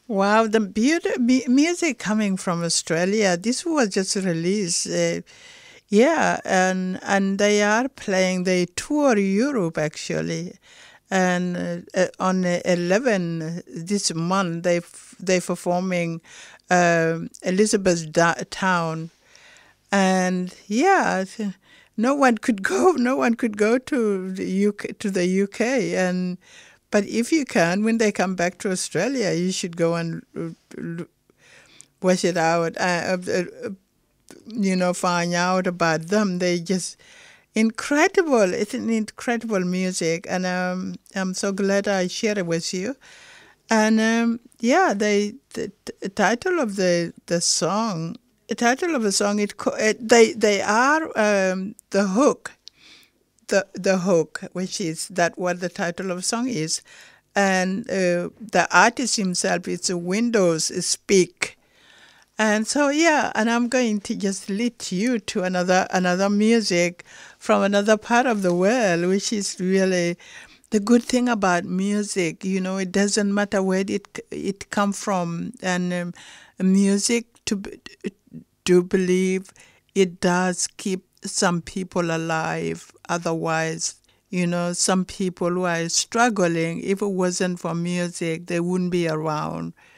Wow, the music coming from Australia. This was just released. Yeah, and they are playing. They tour Europe actually, and on 11 this month they performing Elizabeth Town, and yeah, no one could go. No one could go to the UK, and but if you can, when they come back to Australia, you should go and watch it out. Find out about them. They just incredible. It's an incredible music, and I'm so glad I share it with you. And yeah, the title of the song, the title of the song, they are the hook, the hook, which is that what the title of the song is, and the artist himself is Windows Speak. And so yeah, and I'm going to just lead you to another music from another part of the world, which is really the good thing about music. It doesn't matter where it come from, and music do believe it does keep some people alive. Otherwise, some people who are struggling, if it wasn't for music, they wouldn't be around.